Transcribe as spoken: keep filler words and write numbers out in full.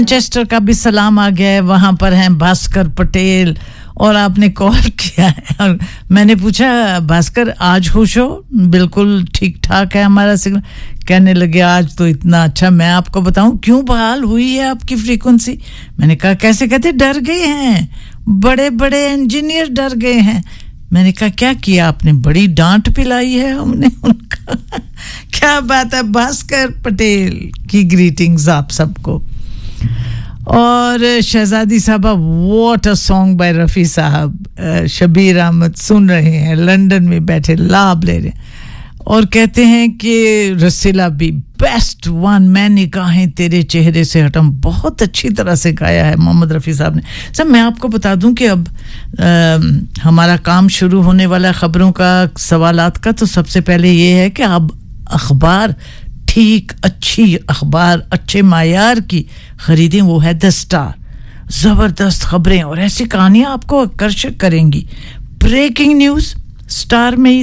Manchester का भी सलाम आ गया है, वहां पर हैं भास्कर पटेल और आपने कॉल किया है और मैंने पूछा भास्कर आज खुश हो? बिल्कुल ठीक ठाक है हमारा सिग्नल। कहने लगे आज तो इतना अच्छा, मैं आपको बताऊं क्यों बहाल हुई है आपकी फ्रीक्वेंसी। मैंने कहा कैसे? कहते डर गए हैं, बड़े बड़े इंजीनियर डर गए हैं। मैंने कहा क्या किया आपने? बड़ी डांट पिलाई है हमने उनका। क्या बात है। भास्कर पटेल की ग्रीटिंग्स आप सबको। और शहजादी साहबा what a song by Rafi साहब। शबीर अहमद सुन रहे हैं, लंदन में बैठे लाभ ले रहे हैं और कहते हैं कि रसीला भी बेस्ट वन, मैं निगाहें तेरे चेहरे से हटम, बहुत अच्छी तरह से गाया है मोहम्मद रफ़ी साहब ने। सर मैं आपको बता दूं कि अब आ, हमारा काम शुरू होने वाला खबरों का, सवालात का, तो सबसे पहले ये है कि अब अखबार ठीक अच्छी अखबार अच्छे मायार की खरीदें। वो है द स्टार, जबरदस्त खबरें और ऐसी कहानियां आपको आकर्षित करेंगी। ब्रेकिंग न्यूज़ स्टार में